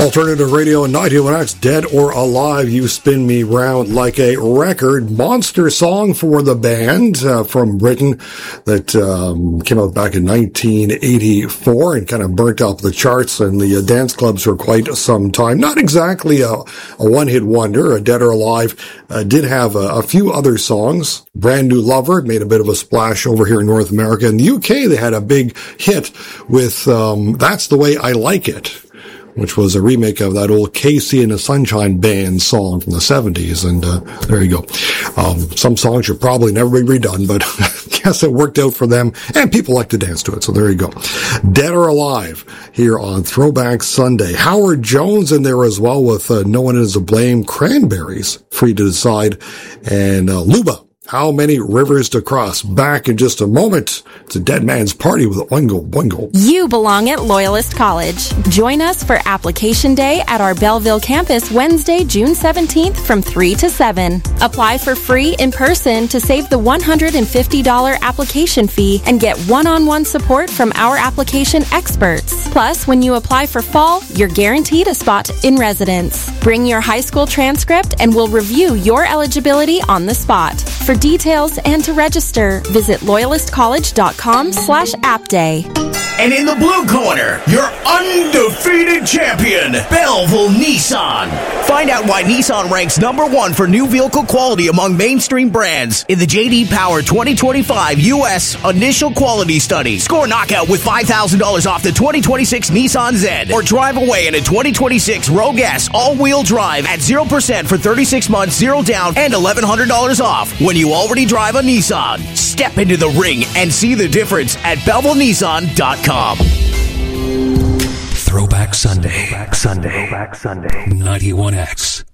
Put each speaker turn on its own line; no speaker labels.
Alternative Radio 91X, Dead or Alive, You Spin Me Round Like a Record. Monster song for the band from Britain that came out back in 1984 and kind of burnt up the charts and the dance clubs for quite some time. Not exactly a one-hit wonder. Dead or Alive did have a few other songs. Brand New Lover made a bit of a splash over here in North America. In the UK, they had a big hit with That's the Way I Like It, which was a remake of that old Casey and the Sunshine Band song from the 70s. And there you go. Some songs should probably never be redone, but I guess it worked out for them, and people like to dance to it. So there you go. Dead or Alive here on Throwback Sunday. Howard Jones in there as well with No One Is to Blame. Cranberries, Free to Decide. And Luba, How Many Rivers to Cross. Back in just a moment. It's a Dead Man's Party with Oingo Boingo.
You belong at Loyalist College. Join us for Application Day at our Belleville campus Wednesday, June 17th from 3 to 7. Apply for free in person to save the $150 application fee and get one-on-one support from our application experts. Plus, when you apply for fall, you're guaranteed a spot in residence. Bring your high school transcript and we'll review your eligibility on the spot. For details and to register, visit loyalistcollege.com/appday.
And in the blue corner, your undefeated champion, Belleville Nissan. Find out why Nissan ranks #1 for new vehicle quality among mainstream brands in the J.D. Power 2025 U.S. Initial Quality Study. Score knockout with $5,000 off the 2026 Nissan Z, or drive away in a 2026 Rogue S all-wheel drive at 0% for 36 months, 0 down, and $1,100 off when you already drive a Nissan. Step into the ring and see the difference at BellevilleNissan.com.
Throwback Sunday. 91X.